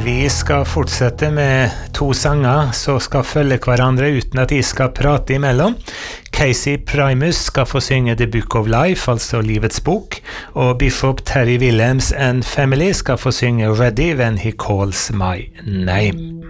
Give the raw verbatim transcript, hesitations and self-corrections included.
Vi skal fortsette med to sanger som skal følge hverandre uten at de skal prate imellom. Casey Primus skal få synge The Book of Life, altså Livets bok, og Bishop Terry Williams and Family skal få synge Ready When He Calls My Name.